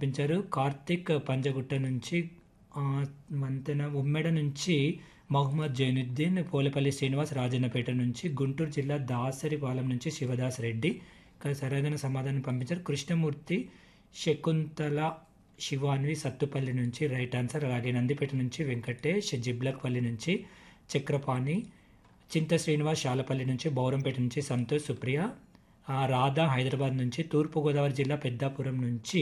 పంపించారు. కార్తిక్ పంజగుట్ట నుంచి, వంతెన ఉమ్మెడ నుంచి మహమ్మద్ జైనుద్దీన్, పోలేపల్లి శ్రీనివాస్ రాజన్నపేట నుంచి, గుంటూరు జిల్లా దాసరిపాలెం నుంచి శివదాస్ రెడ్డి సరైన సమాధానం పంపించారు. కృష్ణమూర్తి, శకుంతల, శివాన్వి సత్తుపల్లి నుంచి రైట్ ఆన్సర్. అలాగే నందిపేట నుంచి వెంకటేష్, జిబ్లక్పల్లి నుంచి చక్రపాణి, చింత శ్రీనివాస్ శాలపల్లి నుంచి, బౌరంపేట నుంచి సంతోష్, సుప్రియ, రాధా హైదరాబాద్ నుంచి, తూర్పుగోదావరి జిల్లా పెద్దాపురం నుంచి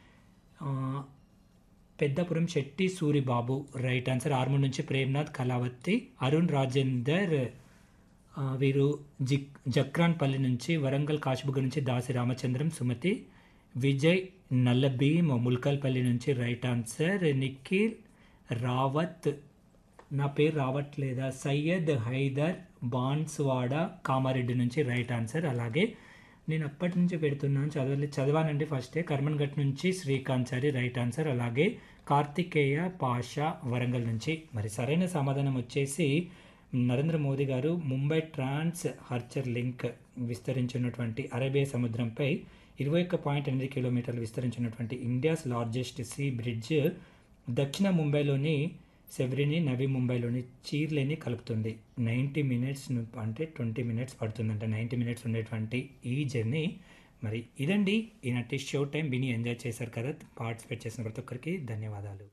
పెద్దపురం శెట్టి సూరిబాబు రైట్ ఆన్సర్. ఆర్మూర్ నుంచి ప్రేమ్నాథ్, కళావతి, అరుణ్ రాజేందర్, వీరు జక్రాన్పల్లి నుంచి, వరంగల్ కాశీబుగ్గ నుంచి దాసి రామచంద్రం, సుమతి, విజయ్ నల్లబీమ్ ముల్కల్పల్లి నుంచి రైట్ ఆన్సర్. నిఖిల్ రావత్, నా పేరు రావట్లేదా, సయ్యద్ హైదర్ బాన్స్వాడ కామారెడ్డి నుంచి రైట్ ఆన్సర్. అలాగే నేను అప్పటి నుంచి పెడుతున్నాను, చదవానండి ఫస్టే. కర్మన్ఘట్ నుంచి శ్రీకాంత్ చారి రైట్ ఆన్సర్. అలాగే కార్తికేయ పాషా వరంగల్ నుంచి. మరి సరైన సమాధానం వచ్చేసి నరేంద్ర మోదీ గారు ముంబై ట్రాన్స్ హర్చర్ లింక్ విస్తరించినటువంటి అరేబియా సముద్రంపై 21.8 కిలోమీటర్లు విస్తరించినటువంటి ఇండియాస్ లార్జెస్ట్ సీ బ్రిడ్జ్ దక్షిణ ముంబైలోని సెవ్రిని, నవీ ముంబైలోని చీర్లేని కలుపుతుంది. 90 మినిట్స్ అంటే 20 మినిట్స్ పడుతుందంట. 90 మినిట్స్ ఉండేటువంటి ఈ జర్నీ. మరి ఇదండి ఈనాటి షో టైం. విని ఎంజాయ్ చేశారు కదా. పార్టిసిపేట్ చేసిన ప్రతి ఒక్కరికి ధన్యవాదాలు.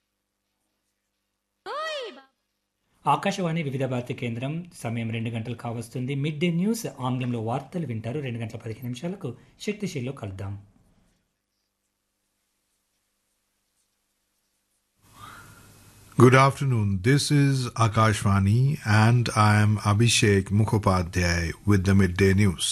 ఆకాశవాణి వివిధ భారతి కేంద్రం. సమయం 2 గంటలు కావస్తుంది. మిడ్ డే న్యూస్ ఆంగ్లంలో వార్తలు వింటారు. 2:15 శక్తిశీల్లో కలుద్దాం. Good afternoon. This is Akashvani and I am Abhishek Mukhopadhyay with the midday news.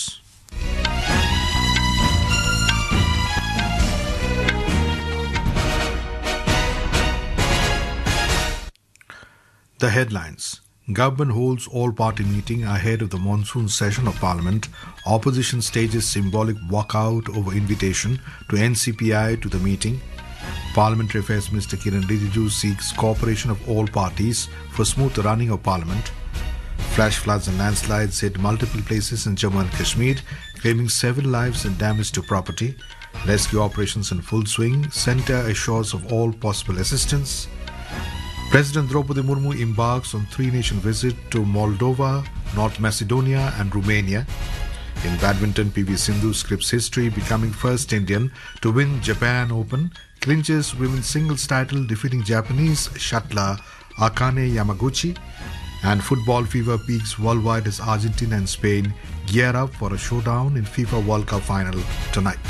The headlines. Government holds all-party meeting ahead of the monsoon session of Parliament. Opposition stages symbolic walkout over invitation to NCPI to the meeting. Parliamentary Affairs Minister Kiran Rijiju seeks cooperation of all parties for smooth running of Parliament. Flash floods and landslides hit multiple places in Jammu and Kashmir, claiming 7 lives and damage to property. Rescue operations in full swing. Centre assures of all possible assistance. President Draupadi Murmu embarks on 3-nation visit to Moldova, North Macedonia and Romania. In badminton, PV Sindhu scripts history, becoming first Indian to win Japan Open. Clinches women's singles title, defeating Japanese shuttler Akane Yamaguchi. And football fever peaks worldwide as Argentina and Spain gear up for a showdown in FIFA World Cup final tonight.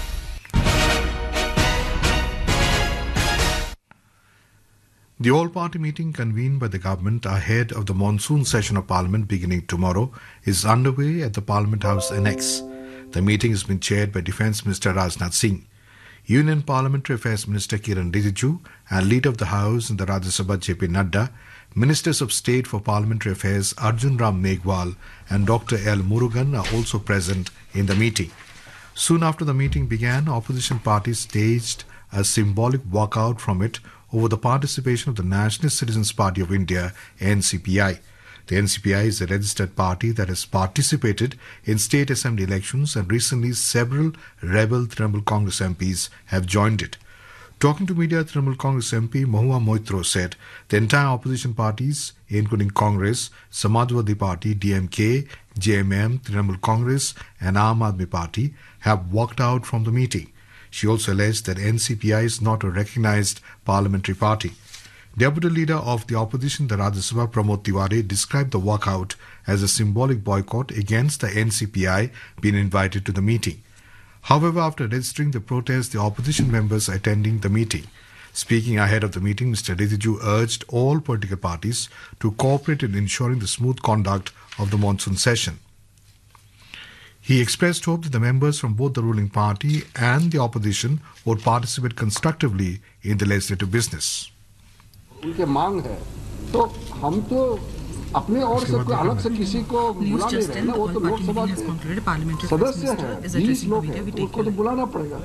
The all-party meeting convened by the government ahead of the monsoon session of Parliament beginning tomorrow is underway at the Parliament House Annex. The meeting has been chaired by Defence Minister Rajnath Singh. Union Parliamentary Affairs Minister Kiran Rijiju and Leader of the House in the Rajya Sabha JP Nadda, Ministers of State for Parliamentary Affairs Arjun Ram Meghwal and Dr. L. Murugan are also present in the meeting. Soon after the meeting began, opposition parties staged a symbolic walkout from it over the participation of the Nationalist Citizens Party of India, NCPI. The NCPI is a registered party that has participated in state assembly elections, and recently several rebel Trinamool Congress MPs have joined it. Talking to media, Trinamool Congress MP Mahua Moitro said the entire opposition parties, including Congress, Samajwadi Party, DMK, JMM, Trinamool Congress and Aam Aadmi Party, have walked out from the meeting. She also alleged that NCPI is not a recognized parliamentary party. Deputy Leader of the Opposition, the Rajya Sabha, Pramod Tiwari, described the walkout as a symbolic boycott against the NCPI being invited to the meeting. However, after registering the protest, the opposition members attending the meeting. Speaking ahead of the meeting, Mr. Rijiju urged all political parties to cooperate in ensuring the smooth conduct of the monsoon session. He expressed hope that the members from both the ruling party and the opposition would participate constructively in the legislative business. उनके मांग है तो हम तो अपने और से कोई अलग से किसी को बुला नहीं रहे ना. वो तो लोकसभा सदस्य हैं, 20 लोग हैं, उनको तो बुलाना पड़ेगा.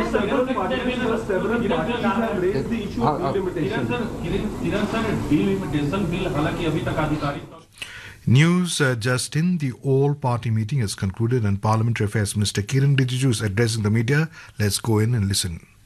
News just in, the all-party meeting has concluded and Parliamentary Affairs Minister Kiran Rijiju is addressing the media. Let's go in and listen.